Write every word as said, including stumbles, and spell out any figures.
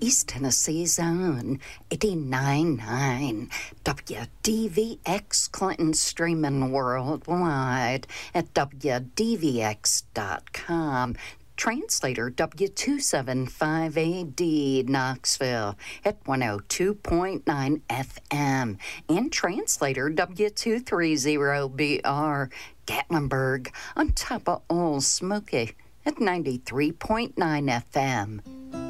East Tennessee's own eighty-nine point nine W D V X Clinton, streaming worldwide at W D V X dot com. Translator W two seventy-five A D Knoxville at one oh two point nine F M, and translator W two thirty B R Gatlinburg on top of Old Smoky at ninety-three point nine F M.